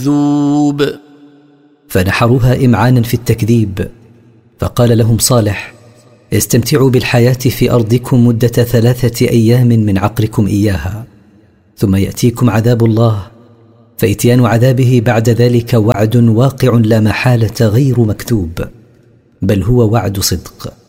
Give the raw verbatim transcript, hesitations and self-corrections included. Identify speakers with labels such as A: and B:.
A: ذوب.
B: فنحروها إمعانا في التكذيب. فقال لهم صالح: استمتعوا بالحياة في أرضكم مدة ثلاثة أيام من عقركم إياها، ثم يأتيكم عذاب الله، فإتيان عذابه بعد ذلك وعد واقع لا محالة غير مكتوب، بل هو وعد صدق.